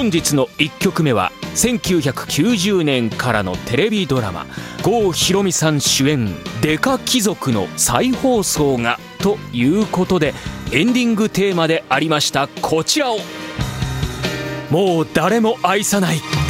本日の1曲目は1990年からのテレビドラマ、郷ひろみさん主演デカ貴族の再放送がということで、エンディングテーマでありましたこちらを、もう誰も愛さない